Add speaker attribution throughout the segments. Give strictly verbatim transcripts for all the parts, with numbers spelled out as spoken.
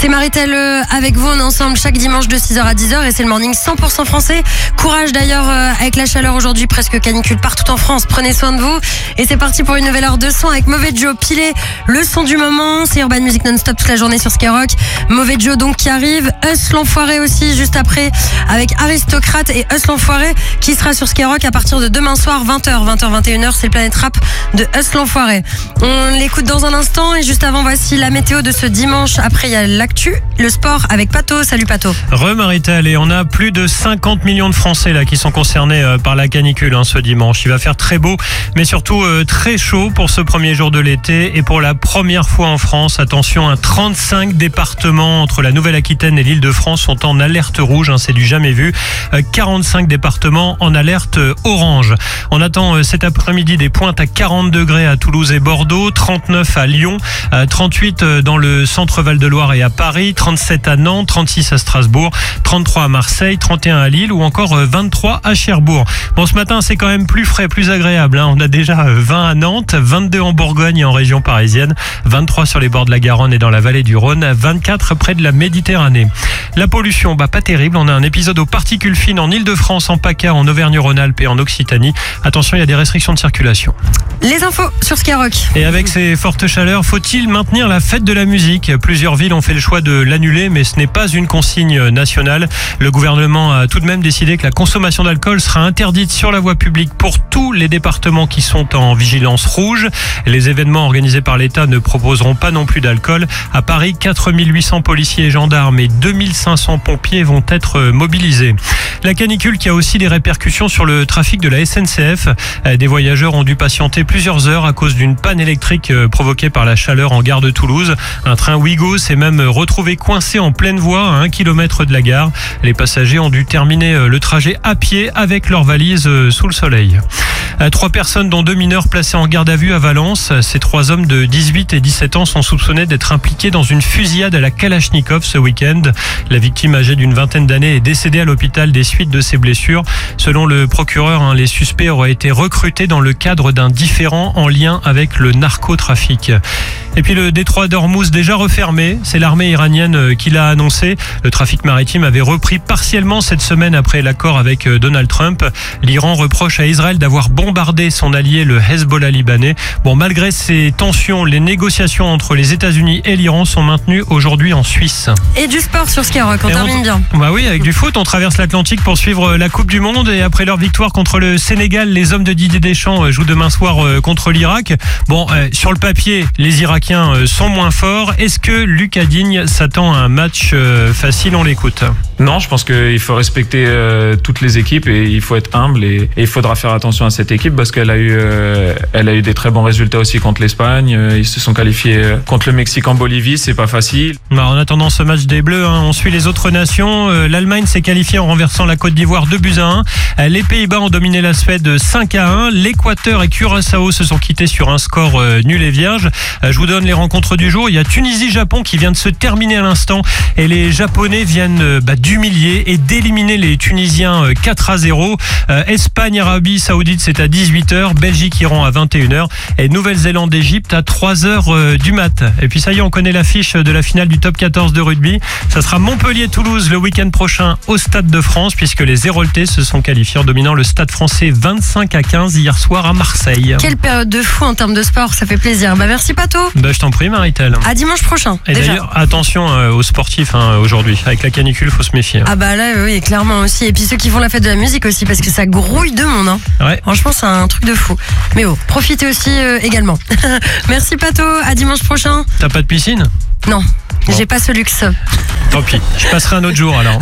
Speaker 1: C'est Maritel avec vous, on est ensemble chaque dimanche de six heures à dix heures et c'est le morning cent pour cent français. Courage d'ailleurs avec la chaleur aujourd'hui, presque canicule partout en France, prenez soin de vous. Et c'est parti pour une nouvelle heure de son avec Mauvais Joe, Pilé, le son du moment, c'est Urban Music non-stop toute la journée sur Skyrock. Mauvais Joe donc qui arrive, Us l'enfoiré aussi juste après avec Aristocrate et Us l'enfoiré qui sera sur Skyrock à partir de demain soir vingt heures, vingt heures, vingt et une heures, c'est le Planète Rap de Us l'enfoiré. On l'écoute dans un instant et juste avant voici la météo de ce dimanche. Après il y a l'actu, le sport avec Pato. Salut Pato.
Speaker 2: Re Maritel, et on a plus de cinquante millions de Français là qui sont concernés euh, par la canicule hein, ce dimanche. Il va faire très beau mais surtout euh, très chaud pour ce premier jour de l'été et pour la première fois en France, attention, hein, trente-cinq départements entre la Nouvelle-Aquitaine et l'Île-de-France sont en alerte rouge, hein, c'est du jamais vu. Euh, quarante-cinq départements en alerte euh, orange. On attend euh, cet après-midi des pointes à quarante degrés à Toulouse et Bordeaux, trente-neuf à Lyon, euh, trente-huit euh, dans le centre Val-de-Loire et à Paris, trente-sept à Nantes, trente-six à Strasbourg, trente-trois à Marseille, trente et un à Lille ou encore euh, vingt-trois à Cherbourg. Bon, ce matin, c'est quand même plus frais, plus agréable. Hein. On a déjà euh, vingt à Nantes, vingt-deux en Bourgogne et en région parisienne, vingt-trois sur les bords de la Garonne et dans la vallée du Rhône, vingt-quatre près de la Méditerranée. La pollution, bah pas terrible. On a un épisode aux particules fines en Île-de-France, en PACA, en Auvergne-Rhône-Alpes et en Occitanie. Attention, il y a des restrictions de circulation.
Speaker 1: Les infos sur Skyrock.
Speaker 2: Et avec ces fortes chaleurs, faut-il maintenir la fête de la musique ? Plusieurs villes ont fait le choix de l'annuler, mais ce n'est pas une consigne nationale. Le gouvernement a tout de même décidé que la consommation d'alcool sera interdite sur la voie publique pour tous les départements qui sont en vigilance rouge. Les événements organisés par l'État ne proposeront pas non plus d'alcool. À Paris, quatre mille huit cents policiers et gendarmes et deux mille cinq cents pompiers vont être mobilisés. La canicule qui a aussi des répercussions sur le trafic de la S N C F. Des voyageurs ont dû patienter plusieurs heures à cause d'une panne électrique provoquée par la chaleur en gare de Toulouse. Un train Ouigo s'est même retrouvé coincé en pleine voie à un kilomètre de la gare. Les passagers ont dû terminer le trajet à pied avec leurs valises sous le soleil. Trois personnes dont deux mineurs placés en garde à vue à Valence. Ces trois hommes de dix-huit et dix-sept ans sont soupçonnés d'être impliqués dans une fusillade à la Kalachnikov ce week-end. La victime âgée d'une vingtaine d'années est décédée à l'hôpital des suites de ses blessures. Selon le procureur, les suspects auraient été recrutés dans le cadre d'un différend en lien avec le narcotrafic. Et puis le détroit d'Ormuz déjà refermé, c'est l'armée iranienne qui l'a annoncé. Le trafic maritime avait repris partiellement cette semaine après l'accord avec Donald Trump. L'Iran reproche à Israël d'avoir bombardé son allié le Hezbollah libanais. Bon, malgré ces tensions, les négociations entre les États-Unis et l'Iran sont maintenues aujourd'hui en Suisse.
Speaker 1: Et du sport sur Skyrock, on
Speaker 2: et
Speaker 1: termine
Speaker 2: on...
Speaker 1: bien.
Speaker 2: Bah oui, avec du foot, on traverse l'Atlantique pour suivre la Coupe du Monde et après leur victoire contre le Sénégal, les hommes de Didier Deschamps jouent demain soir contre l'Irak. Bon, euh, sur le papier, les Irakiens sont moins forts. Est-ce que Lucas Digne s'attend à un match euh, facile ? On l'écoute.
Speaker 3: Non, je pense qu'il faut respecter euh, toutes les équipes et il faut être humble et, et il faudra faire attention à cette équipe parce qu'elle a eu, euh, elle a eu des très bons résultats aussi contre l'Espagne. Euh, ils se sont qualifiés contre le Mexique en Bolivie, c'est pas facile.
Speaker 2: Bah, en attendant ce match des Bleus, hein, on suit les autres nations. Euh, L'Allemagne s'est qualifiée en renversant la Côte d'Ivoire deux buts à un. Euh, les Pays-Bas ont dominé la Suède cinq à un. L'Équateur et Curaçao se sont quittés sur un score euh, nul et vierge. Euh, je vous donne les rencontres du jour. Il y a Tunisie-Japon qui vient de se terminer à l'instant et les Japonais viennent euh, bah, d'humilier et d'éliminer les Tunisiens euh, quatre à zéro. Euh, Espagne-Arabie Saoudite, c'est à dix-huit heures. Belgique-Iran à vingt et une heures. Et Nouvelle-Zélande-Égypte à trois heures euh, du mat. Et puis ça y est, on connaît l'affiche de la finale du top quatorze de rugby. Ça sera Montpellier-Toulouse le week-end prochain au Stade de France puisque les Héroltais se sont qualifiés en dominant le Stade français vingt-cinq à quinze hier soir à Marseille.
Speaker 1: Quelle période de fou en termes de sport, ça fait plaisir. Bah merci Pato.
Speaker 2: Bah, je t'en prie Maritel.
Speaker 1: À dimanche prochain.
Speaker 2: Et
Speaker 1: déjà.
Speaker 2: d'ailleurs, attention euh, aux sportifs hein, aujourd'hui. Avec la canicule, il faut se méfier.
Speaker 1: Ah bah là, oui, clairement aussi. Et puis ceux qui font la fête de la musique aussi, parce que ça grouille de monde. Hein.
Speaker 2: Ouais.
Speaker 1: Franchement, c'est un truc de fou. Mais oh, profitez aussi euh, également. Merci Pato, à dimanche prochain.
Speaker 2: T'as pas de piscine ?
Speaker 1: Non,
Speaker 2: bon.
Speaker 1: J'ai pas ce luxe.
Speaker 2: Tant pis, je passerai un autre jour alors.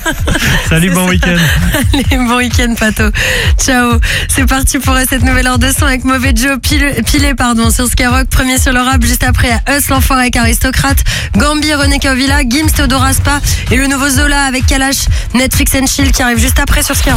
Speaker 2: Salut, bon week-end.
Speaker 1: Allez, bon week-end Pato. Ciao. C'est parti pour cette nouvelle heure de son avec Mauvais Joe, Pilé, Pilé pardon, sur Skyrock. Premier sur le rap, juste après à Us l'enfoiré avec Aristocrate, Gambi, René Caovilla, Gims, Théodore Aspa et le nouveau Zola avec Kalash, Netflix and Chill qui arrive juste après sur Skyrock.